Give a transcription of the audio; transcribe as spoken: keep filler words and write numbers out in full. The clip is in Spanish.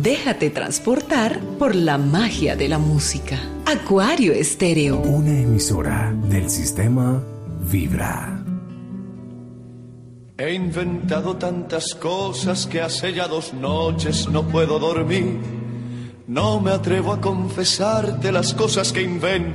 Déjate transportar por la magia de la música. Acuario Estéreo. Una emisora del sistema Vibra. He inventado tantas cosas que hace ya dos noches no puedo dormir. No me atrevo a confesarte las cosas que invento.